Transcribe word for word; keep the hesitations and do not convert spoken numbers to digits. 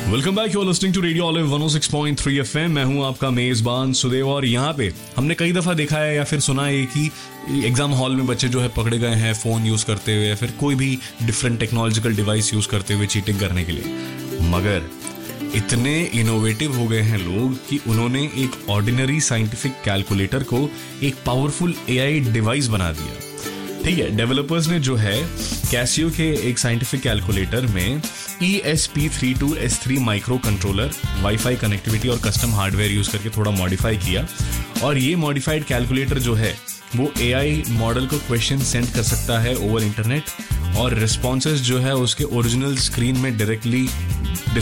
Welcome back, you are listening to radio olive one O six point three FM. मैं हूं आपका मेजबान सुदेव और यहाँ पे हमने कई दफ़ा देखा है या फिर सुना है कि एग्जाम हॉल में बच्चे जो है पकड़े गए हैं फ़ोन यूज़ करते हुए या फिर कोई भी डिफरेंट टेक्नोलॉजिकल डिवाइस यूज़ करते हुए चीटिंग करने के लिए। मगर इतने इनोवेटिव हो गए हैं लोग कि उन्होंने एक ऑर्डिनरी साइंटिफिक कैलकुलेटर को एक पावरफुल एआई डिवाइस बना दिया। ठीक है, डेवलपर्स ने जो है कैसियो के एक साइंटिफिक कैलकुलेटर में E S P three to S three micro controller, wifi connectivity और कस्टम हार्डवेयर यूज करके थोड़ा मॉडिफाई किया और ये मॉडिफाइड कैलकुलेटर जो है वो एआई मॉडल को क्वेश्चन सेंड कर सकता है ओवर इंटरनेट और रिस्पॉन्सेज जो है उसके ओरिजिनल स्क्रीन में डायरेक्टली